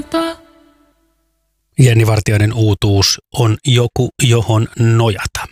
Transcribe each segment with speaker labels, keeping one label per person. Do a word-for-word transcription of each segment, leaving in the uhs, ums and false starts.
Speaker 1: Jenni Vartiainen uutuus on joku, johon nojata.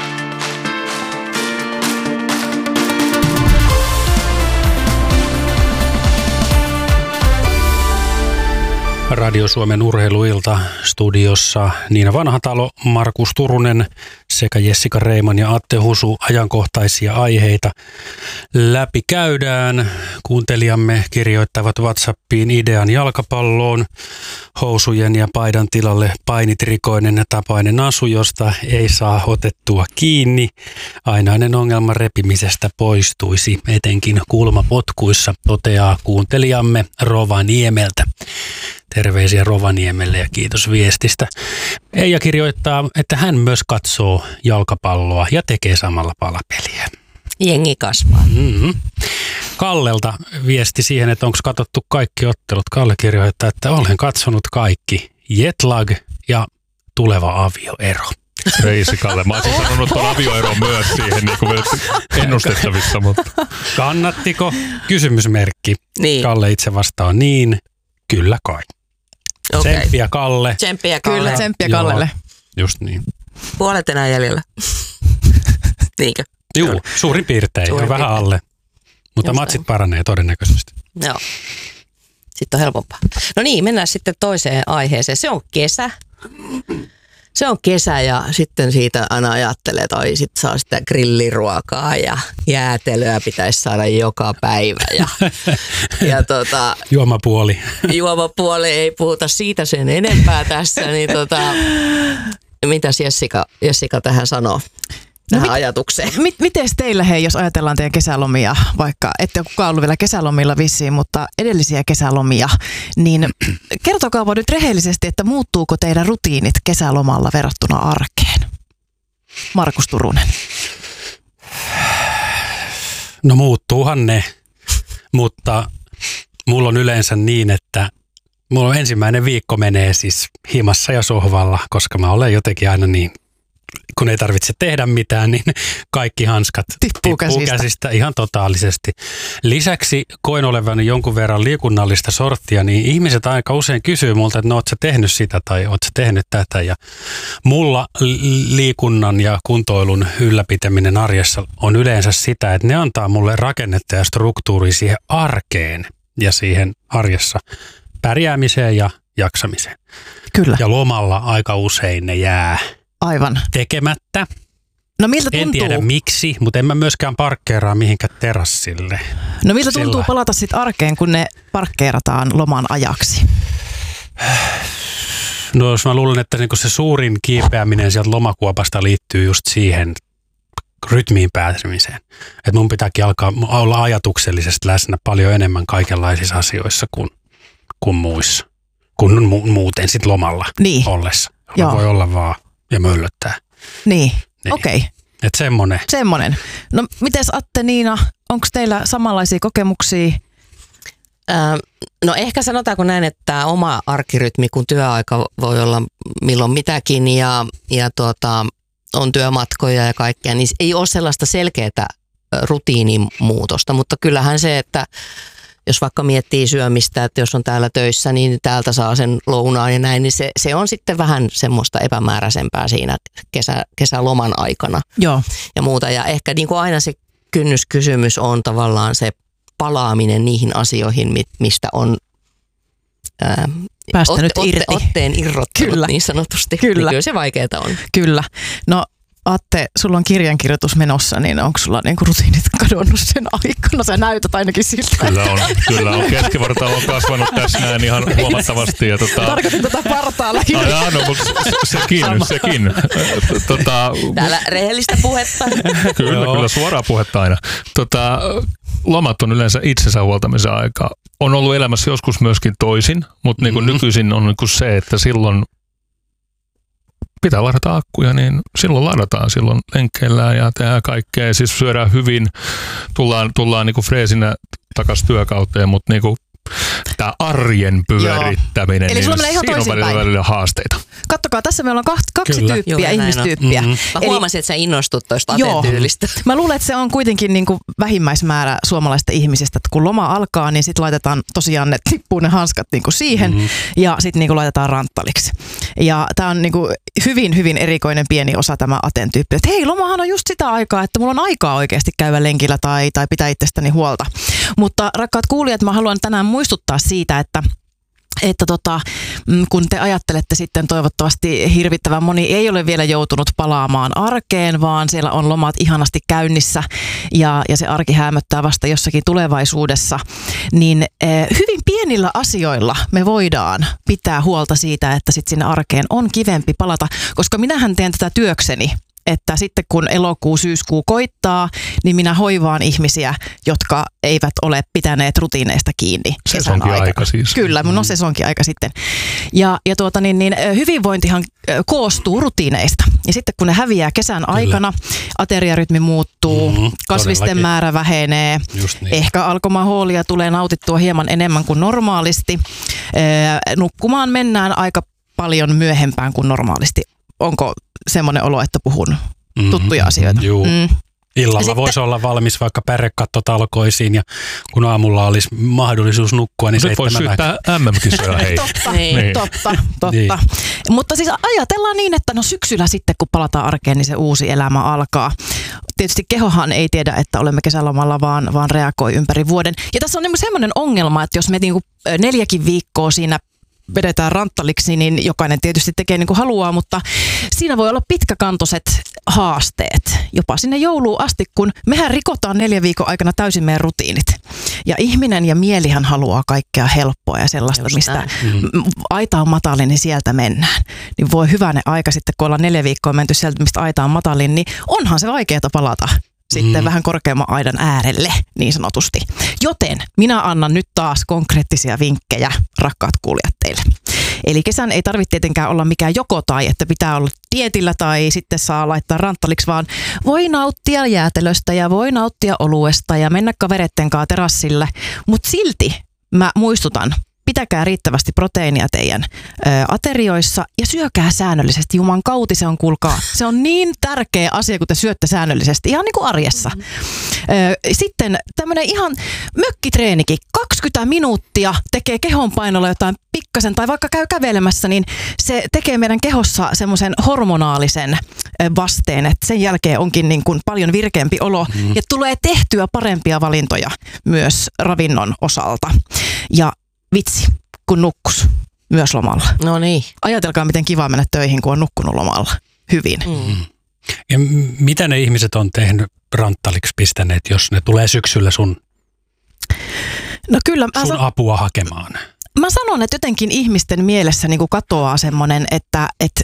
Speaker 1: Radio Suomen urheiluilta studiossa Niina Vanhatalo, Markus Turunen sekä Jessica Reiman ja Atte Husu. Ajankohtaisia aiheita läpi käydään. Kuuntelijamme kirjoittavat WhatsAppiin idean jalkapalloon, housujen ja paidan tilalle painitrikoinen tapainen asu, josta ei saa otettua kiinni. Ainainen ongelma repimisestä poistuisi, etenkin kulmapotkuissa, toteaa kuuntelijamme Rovaniemeltä. Terveisiä Rovaniemelle ja kiitos viestistä. Eija kirjoittaa, että hän myös katsoo jalkapalloa ja tekee samalla palapeliä.
Speaker 2: Jengi kasvaa.
Speaker 1: Mm-hmm. Kallelta viesti siihen, että onko katsottu kaikki ottelut. Kalle kirjoittaa, että olen katsonut kaikki. Jetlag ja tuleva avioero.
Speaker 3: Reisi Kalle. Mä olisin sanonut tuon avioeron myös siihen niin kuin ennustettavissa. Mutta.
Speaker 1: Kannattiko? Kysymysmerkki.
Speaker 2: Niin.
Speaker 1: Kalle itse vastaa niin. Kyllä kai.
Speaker 2: Okay.
Speaker 1: Tsemppiä Kalle.
Speaker 2: Tsemppiä Kalle.
Speaker 4: Kyllä, tsemppiä Kallelle.
Speaker 1: Joo, just niin.
Speaker 2: Puolet enää jäljellä. Niinkö?
Speaker 1: Juu, suurin piirtein. Suurin vähän piirtein. Alle. Mutta just matsit näin. Paranee todennäköisesti.
Speaker 2: Joo. Sitten on helpompaa. No niin, mennään sitten toiseen aiheeseen. Se on kesä. Se on kesä ja sitten siitä aina ajattelee, että oi, sit saa sitä grilliruokaa ja jäätelöä pitäisi saada joka päivä. Ja, ja tota,
Speaker 1: juomapuoli.
Speaker 2: Juomapuoli, ei puhuta siitä sen enempää tässä. Niin tota, mitäs Jessica, Jessica tähän sanoo? Tähän no mit, ajatukseen.
Speaker 4: Mit, miten teillä, hei, jos ajatellaan teidän kesälomia, vaikka ette ole kukaan ollut vielä kesälomilla vissiin, mutta edellisiä kesälomia, niin kertokaapa nyt rehellisesti, että muuttuuko teidän rutiinit kesälomalla verrattuna arkeen? Markus Turunen.
Speaker 1: No muuttuuhan ne, mutta mulla on yleensä niin, että mulla on ensimmäinen viikko menee siis himassa ja sohvalla, koska mä olen jotenkin aina niin, kun ei tarvitse tehdä mitään, niin kaikki hanskat
Speaker 4: tippuu,
Speaker 1: tippuu
Speaker 4: käsistä.
Speaker 1: käsistä ihan totaalisesti. Lisäksi koen olevani jonkun verran liikunnallista sorttia, niin ihmiset aika usein kysyy multa, että no oot sä tehnyt sitä tai oot sä tehnyt tätä. Ja mulla liikunnan ja kuntoilun ylläpitäminen arjessa on yleensä sitä, että ne antaa mulle rakennetta ja struktuuria siihen arkeen ja siihen arjessa pärjäämiseen ja jaksamiseen.
Speaker 4: Kyllä.
Speaker 1: Ja lomalla aika usein ne jää
Speaker 4: aivan
Speaker 1: tekemättä.
Speaker 4: No miltä tuntuu?
Speaker 1: En tiedä miksi, mutta en mä myöskään parkkeeraa mihinkään terassille.
Speaker 4: No miltä tuntuu
Speaker 1: Sillä.
Speaker 4: palata sitten arkeen, kun ne parkkeerataan loman ajaksi?
Speaker 1: No jos mä luulen, että niinku se suurin kiipeäminen sieltä lomakuopasta liittyy just siihen rytmiin pääsemiseen. Että mun pitääkin alkaa olla ajatuksellisesti läsnä paljon enemmän kaikenlaisissa asioissa kuin, kuin muissa. Kun mu- muuten sit lomalla
Speaker 4: niin.
Speaker 1: ollessa. Voi olla vaan ja möllöttää.
Speaker 4: Niin, niin. Okei. Okay.
Speaker 1: Että semmonen.
Speaker 4: Semmonen. No mites Atte, Niina, onko teillä samanlaisia kokemuksia?
Speaker 2: Ää, no ehkä sanotaanko näin, että tämä oma arkirytmi, kun työaika voi olla milloin mitäkin ja, ja tuota, on työmatkoja ja kaikkea, niin ei ole sellaista selkeää rutiinimuutosta, mutta kyllähän se, että jos vaikka miettii syömistä, että jos on täällä töissä, niin täältä saa sen lounaan ja näin, niin se, se on sitten vähän semmoista epämääräisempää siinä kesä, kesäloman aikana.
Speaker 4: Joo.
Speaker 2: Ja muuta. Ja ehkä niin kuin aina se kynnyskysymys on tavallaan se palaaminen niihin asioihin, mistä on ää,
Speaker 4: päästänyt
Speaker 2: otte,
Speaker 4: irti.
Speaker 2: Otteen irrottanut
Speaker 4: Kyllä.
Speaker 2: niin sanotusti.
Speaker 4: Kyllä.
Speaker 2: Niin kyllä se vaikeaa on.
Speaker 4: Kyllä. No Atte, sulla on kirjankirjoitus menossa, niin onko sulla niinku rutiinit kadonnut sen aikana? Sä näytät ainakin siltä.
Speaker 3: Kyllä on, kyllä on. Keskivartalo on kasvanut tässä näin ihan huomattavasti. Ja tota...
Speaker 4: Tarkoitin tätä partaa lähinnä.
Speaker 3: Ai, no, mutta sekin, sekin. Tota...
Speaker 2: Täällä rehellistä puhetta.
Speaker 3: Kyllä, kyllä suoraa puhetta aina. Tota, lomat on yleensä itsensä huoltamisen aikaa. On ollut elämässä joskus myöskin toisin, mutta niinku mm-hmm. nykyisin on niinku se, että silloin pitää ladata akkuja, niin silloin ladataan, silloin lenkkeillään ja tehdään kaikkea. Siis syödään hyvin, tullaan, tullaan niinku freesinä takaisin työkauteen, mutta niinku tämä arjen pyörittäminen, niin
Speaker 4: sulla menee ihan
Speaker 3: siinä on välillä, välillä haasteita.
Speaker 4: Kattokaa, tässä meillä on kaksi
Speaker 1: Kyllä.
Speaker 4: tyyppiä,
Speaker 2: Joo,
Speaker 4: ihmistyyppiä.
Speaker 1: Mm-hmm.
Speaker 2: Mä huomasin, että sä innostut toista atentyylistä.
Speaker 4: Mä luulen, että se on kuitenkin niin kuin vähimmäismäärä suomalaisista ihmisistä, että kun loma alkaa, niin sitten laitetaan tosiaan ne, tippuu ne hanskat niin kuin siihen mm-hmm. ja sitten niin kuin laitetaan ranttaliksi. Ja tämä on niin kuin hyvin, hyvin erikoinen pieni osa tämä atentyyppi. Että hei, lomahan on just sitä aikaa, että mulla on aikaa oikeasti käydä lenkillä tai, tai pitää itsestäni huolta. Mutta rakkaat kuulijat, mä haluan tänään muistuttaa siitä, että että tota, kun te ajattelette sitten toivottavasti hirvittävän moni ei ole vielä joutunut palaamaan arkeen, vaan siellä on lomat ihanasti käynnissä ja, ja se arki häämöttää vasta jossakin tulevaisuudessa, niin eh, hyvin pienillä asioilla me voidaan pitää huolta siitä, että sitten sinne arkeen on kivempi palata, koska minähän teen tätä työkseni. Että sitten kun elokuu, syyskuu koittaa, niin minä hoivaan ihmisiä, jotka eivät ole pitäneet rutiineista kiinni kesän aikana.
Speaker 3: Aika siis.
Speaker 4: Kyllä, mun on sesonkin aika sitten. Ja, ja tuota, niin, niin, hyvinvointihan koostuu rutiineista. Ja sitten kun ne häviää kesän Kyllä. aikana, ateriarytmi muuttuu, mm-hmm, kasvisten todellakin. Määrä vähenee, niin. Ehkä alkomahoolia tulee nautittua hieman enemmän kuin normaalisti. Nukkumaan mennään aika paljon myöhempään kuin normaalisti. Onko semmoinen olo, että puhun mm-hmm. tuttuja asioita?
Speaker 1: Juu. Mm. Illalla
Speaker 4: sitten,
Speaker 1: voisi olla valmis vaikka pärrekattotalkoisiin ja kun aamulla olisi mahdollisuus nukkua, niin
Speaker 3: seitsemän voisi syyttää äm äm-kisoja, hei.
Speaker 4: totta,
Speaker 3: niin.
Speaker 4: totta, totta.
Speaker 1: Niin.
Speaker 4: Mutta siis ajatellaan niin, että no syksyllä sitten kun palataan arkeen, niin se uusi elämä alkaa. Tietysti kehohan ei tiedä, että olemme kesälomalla, vaan, vaan reagoi ympäri vuoden. Ja tässä on niin semmoinen ongelma, että jos me niinku neljäkin viikkoa siinä vedetään ranttaliksi, niin jokainen tietysti tekee niin kuin haluaa, mutta siinä voi olla pitkäkantoiset haasteet, jopa sinne jouluun asti, kun mehän rikotaan neljän viikon aikana täysin meidän rutiinit. Ja ihminen ja mielihän haluaa kaikkea helppoa ja sellaista, Just mistä mm. aita on matalin, niin sieltä mennään. Niin voi hyvänen aika sitten, kun ollaan neljä viikkoa menty sieltä, mistä aita on matalin, niin onhan se vaikeaa palata sitten mm. vähän korkeamman aidan äärelle, niin sanotusti. Joten minä annan nyt taas konkreettisia vinkkejä, rakkaat kuulijat teille. Eli kesän ei tarvitse tietenkään olla mikään joko tai, että pitää olla dietillä tai sitten saa laittaa ranttaliksi, vaan voi nauttia jäätelöstä ja voi nauttia oluesta ja mennä kavereitten kanssa terassille. Mutta silti mä muistutan, pitäkää riittävästi proteiinia teidän ö, aterioissa ja syökää säännöllisesti. Juman kauti se on, kuulkaa. Se on niin tärkeä asia, kun te syötte säännöllisesti, ihan niin kuin arjessa. Ö, sitten tämmöinen ihan mökkitreenikin, kaksikymmentä minuuttia tekee kehonpainolla jotain pikkasen tai vaikka käy kävelemässä, niin se tekee meidän kehossa semmoisen hormonaalisen vasteen, että sen jälkeen onkin niin kuin paljon virkeämpi olo mm. ja tulee tehtyä parempia valintoja myös ravinnon osalta. Ja vitsi, kun nukkus myös lomalla.
Speaker 2: No niin.
Speaker 4: Ajatelkaa, miten kiva mennä töihin, kun on nukkunut lomalla hyvin.
Speaker 1: Mm. Ja mitä ne ihmiset on tehnyt ranttaliksi pistäneet, jos ne tulee syksyllä sun,
Speaker 4: no kyllä,
Speaker 1: sun
Speaker 4: san...
Speaker 1: apua hakemaan?
Speaker 4: Mä sanon, että jotenkin ihmisten mielessä niin kuin katoaa semmoinen, että, että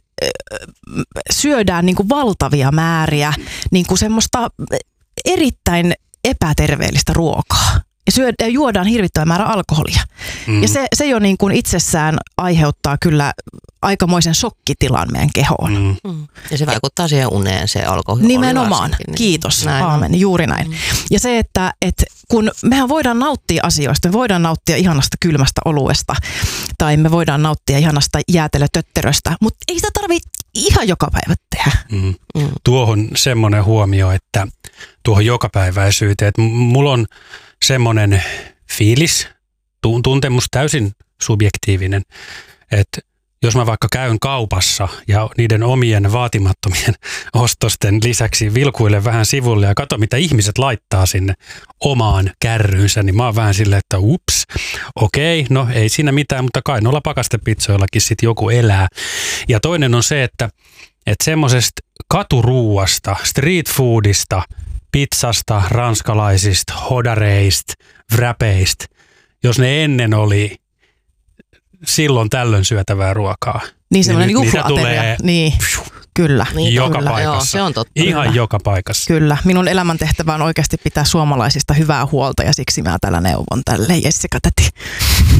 Speaker 4: syödään niin kuin valtavia määriä niin kuin semmoista erittäin epäterveellistä ruokaa. Ja syödä, juodaan hirvittävä määrä alkoholia. Mm. Ja se, se jo niin kuin itsessään aiheuttaa kyllä aikamoisen shokkitilan meidän kehoon.
Speaker 2: Mm. Mm. Ja se vaikuttaa siihen uneen, se alkoholi.
Speaker 4: Nimenomaan. Niin. Kiitos. Näin Aamen. Juuri näin. Mm. Ja se, että, että kun mehän voidaan nauttia asioista, me voidaan nauttia ihanasta kylmästä oluesta tai me voidaan nauttia ihanasta jäätelötötteröstä, mutta ei sitä tarvitse ihan joka päivä tehdä.
Speaker 1: Mm. Mm. Tuohon semmoinen huomio, että tuohon jokapäiväisyyteen, että mulla on semmoinen fiilis, tuntemus täysin subjektiivinen, että jos mä vaikka käyn kaupassa ja niiden omien vaatimattomien ostosten lisäksi vilkuilen vähän sivulle ja katso, mitä ihmiset laittaa sinne omaan kärryynsä, niin mä oon vähän silleen, että ups, okei, no ei siinä mitään, mutta kai noilla pakastepizzoillakin sit joku elää. Ja toinen on se, että, että semmoisesta katuruuasta, street foodista, pizzasta, ranskalaisista, hodareista, wrapeista, jos ne ennen oli silloin tällöin syötävää ruokaa.
Speaker 4: Niin semmoinen niin juhla-ateria. Niin, kyllä.
Speaker 2: Niin,
Speaker 1: joka
Speaker 2: kyllä.
Speaker 1: paikassa.
Speaker 2: Joo, se on totta.
Speaker 1: Ihan
Speaker 4: kyllä.
Speaker 1: joka paikassa.
Speaker 4: Kyllä. Minun elämäntehtävä on oikeasti pitää suomalaisista hyvää huolta ja siksi mä täällä neuvon tälle Jessica täti.